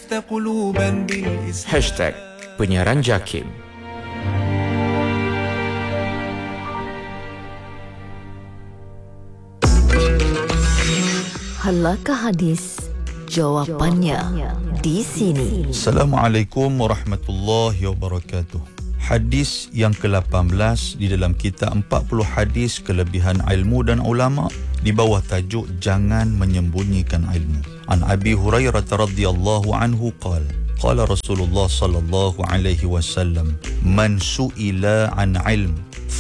Hashtag Penyiaran Jakim. Halakah hadis? Jawapannya di sini. Assalamualaikum warahmatullahi wabarakatuh. Hadis yang ke-18 di dalam kitab 40 hadis kelebihan ilmu dan ulama di bawah tajuk Jangan Menyembunyikan Ilmu. An Abi Hurairah radhiyallahu anhu qala qala Rasulullah sallallahu alaihi wasallam man su'ila an ilm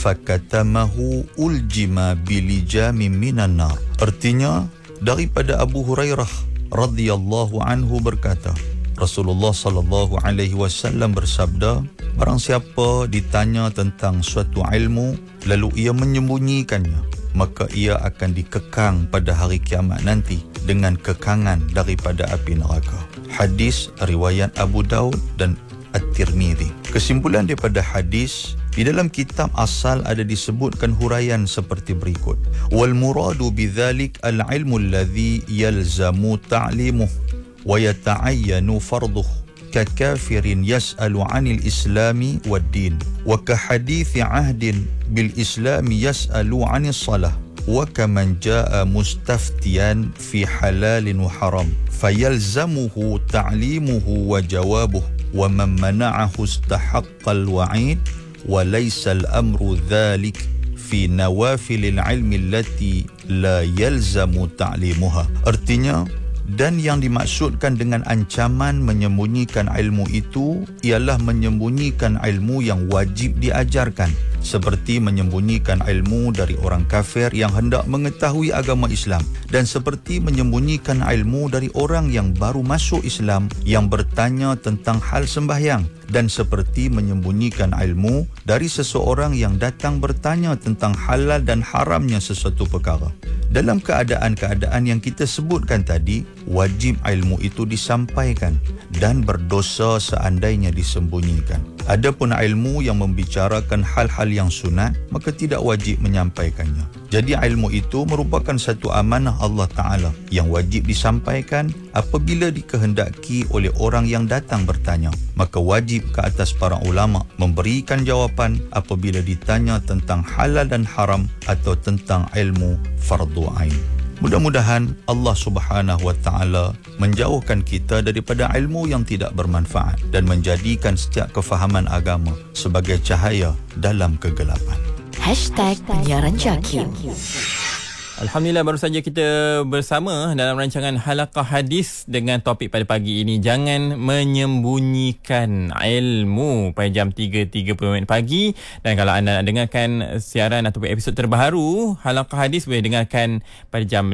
fakatamahu uljima bilijami minan nar. Artinya daripada Abu Hurairah radhiyallahu anhu berkata, Rasulullah sallallahu alaihi wasallam bersabda, barang siapa ditanya tentang suatu ilmu lalu ia menyembunyikannya, maka ia akan dikekang pada hari kiamat nanti dengan kekangan daripada api neraka. Hadis riwayat Abu Daud dan At-Tirmidzi. Kesimpulan daripada hadis, di dalam kitab asal ada disebutkan huraian seperti berikut. Wal muradu bidzalik al-ilmu alladhi yalzamu ta'limuh wa yata'ayyanu farduh ka kafirin yas'alu 'anil islami wad-din wa ka hadithi 'ahdin bil islami yas'alu 'anis salah wa kaman jaa'a mustaftiyan fi halalin wa haram fayalzamuhu ta'limuhu wa jawabuh wa man mana'ahu istahaqqa al-wa'id وليس الأمر ذلك في نوافل العلم التي لا يلزم تعليمها. Artinya, dan yang dimaksudkan dengan ancaman menyembunyikan ilmu itu ialah menyembunyikan ilmu yang wajib diajarkan, seperti menyembunyikan ilmu dari orang kafir yang hendak mengetahui agama Islam, dan seperti menyembunyikan ilmu dari orang yang baru masuk Islam yang bertanya tentang hal sembahyang, dan seperti menyembunyikan ilmu dari seseorang yang datang bertanya tentang halal dan haramnya sesuatu perkara. Dalam keadaan-keadaan yang kita sebutkan tadi, wajib ilmu itu disampaikan dan berdosa seandainya disembunyikan. Adapun ilmu yang membicarakan hal-hal yang sunat, maka tidak wajib menyampaikannya. Jadi ilmu itu merupakan satu amanah Allah Ta'ala yang wajib disampaikan apabila dikehendaki oleh orang yang datang bertanya. Maka wajib ke atas para ulama memberikan jawapan apabila ditanya tentang halal dan haram atau tentang ilmu fardu ain. Mudah-mudahan Allah Subhanahu wa Ta'ala menjauhkan kita daripada ilmu yang tidak bermanfaat dan menjadikan setiap kefahaman agama sebagai cahaya dalam kegelapan. Hashtag Penyiaran Jakim. Alhamdulillah, baru saja kita bersama dalam rancangan Halaqah Hadis dengan topik pada pagi ini, jangan menyembunyikan ilmu, pada jam 3.30 pagi. Dan kalau anda nak dengarkan siaran ataupun episod terbaru Halaqah Hadis, boleh dengarkan pada jam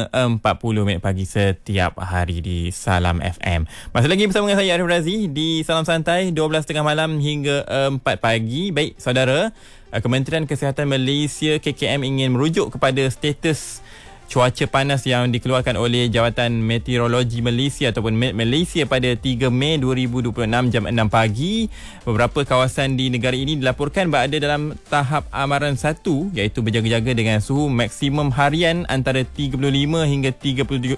5.40 pagi setiap hari di Salam FM. Masih lagi bersama dengan saya Arif Razi di Salam Santai 12.30 malam hingga 4 pagi. Baik saudara, Kementerian Kesihatan Malaysia KKM ingin merujuk kepada status cuaca panas yang dikeluarkan oleh Jabatan Meteorologi Malaysia ataupun Malaysia pada 3 Mei 2026 jam 6 pagi. Beberapa kawasan di negara ini dilaporkan berada dalam tahap amaran 1, iaitu berjaga-jaga dengan suhu maksimum harian antara 35 hingga 37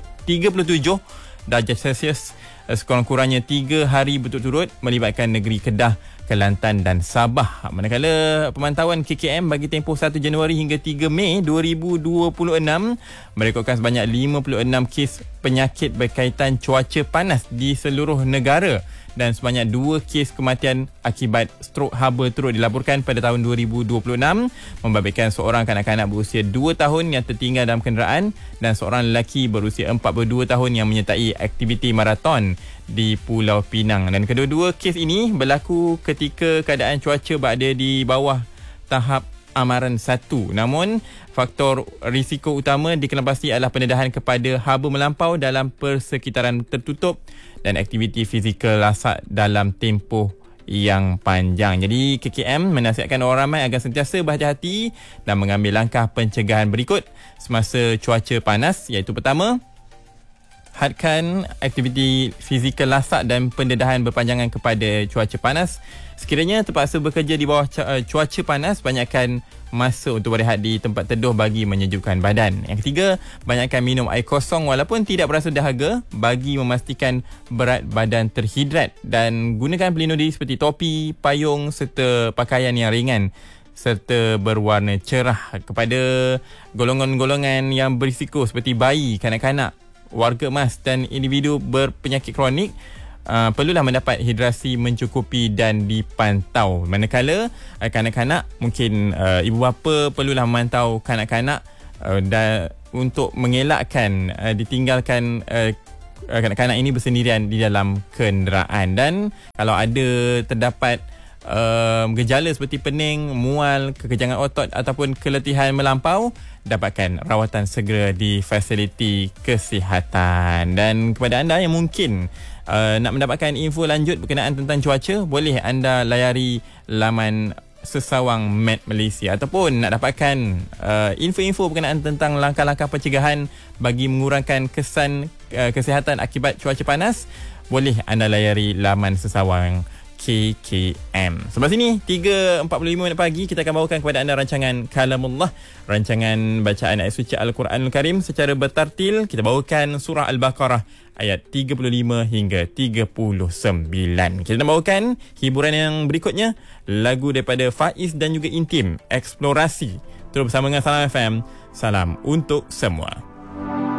darjah Celsius sekurang-kurangnya 3 hari berturut-turut melibatkan negeri Kedah, Kelantan dan Sabah. Manakala pemantauan KKM bagi tempoh 1 Januari hingga 3 Mei 2026 merekodkan sebanyak 56 kes penyakit berkaitan cuaca panas di seluruh negara dan sebanyak 2 kes kematian akibat strok haba turut dilaporkan pada tahun 2026, membabitkan seorang kanak-kanak berusia 2 tahun yang tertinggal dalam kenderaan dan seorang lelaki berusia 42 tahun yang menyertai aktiviti maraton di Pulau Pinang. Dan kedua-dua kes ini berlaku ketika keadaan cuaca berada di bawah tahap amaran 1. Namun, faktor risiko utama dikenal pasti adalah pendedahan kepada haba melampau dalam persekitaran tertutup dan aktiviti fizikal lasak dalam tempoh yang panjang. Jadi, KKM menasihatkan orang ramai agar sentiasa berhati-hati dan mengambil langkah pencegahan berikut semasa cuaca panas, iaitu pertama, hadkan aktiviti fizikal lasak dan pendedahan berpanjangan kepada cuaca panas. Sekiranya terpaksa bekerja di bawah cuaca panas, banyakkan masa untuk berehat di tempat teduh bagi menyejukkan badan. Yang ketiga, banyakkan minum air kosong walaupun tidak berasa dahaga bagi memastikan berat badan terhidrat, dan gunakan pelindung diri seperti topi, payung serta pakaian yang ringan serta berwarna cerah. Kepada golongan-golongan yang berisiko seperti bayi, kanak-kanak, warga emas dan individu berpenyakit kronik, perlulah mendapat hidrasi mencukupi dan dipantau. Manakala kanak-kanak, mungkin ibu bapa perlulah memantau kanak-kanak dan untuk mengelakkan ditinggalkan kanak-kanak ini bersendirian di dalam kenderaan. Dan kalau ada terdapat gejala seperti pening, mual, kekejangan otot ataupun keletihan melampau, dapatkan rawatan segera di fasiliti kesihatan. Dan kepada anda yang mungkin nak mendapatkan info lanjut berkenaan tentang cuaca, boleh anda layari laman Sesawang Met Malaysia, ataupun nak dapatkan info-info berkenaan tentang langkah-langkah pencegahan bagi mengurangkan kesan kesihatan akibat cuaca panas, boleh anda layari laman Sesawang KKM. Sebelah sini 3.45 minit pagi, kita akan bawakan kepada anda rancangan Kalamullah, rancangan bacaan ayat suci Al-Quranul Karim secara bertartil. Kita bawakan surah Al-Baqarah ayat 35 hingga 39. Kita nak bawakan hiburan yang berikutnya, lagu daripada Faiz dan juga Intim, Eksplorasi. Terus bersama dengan Salam FM. Salam untuk semua.